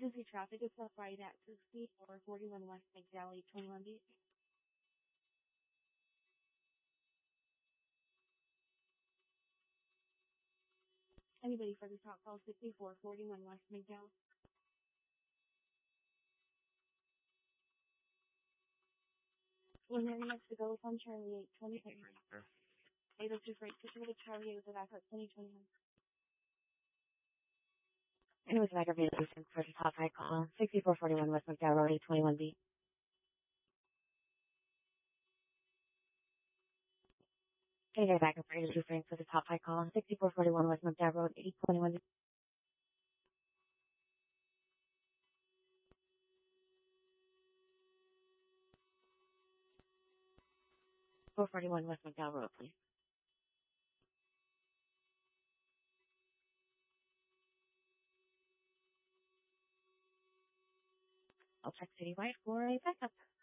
Emergency traffic is left right at 6441 West McDowell, 21B. Anybody for the top call 6441 West McDowell? When you're next to go on Charlie 820. 802 Freight, situated Charlie with the backup 2021. And it was an aggravated nuisance for the top high call, 6441 West McDowell Road, 821B. Can you get back up for 802 Frank for the top high call, 6441 West McDowell Road, 821B. 441 West McDowell Road, please. I'll check citywide for a backup.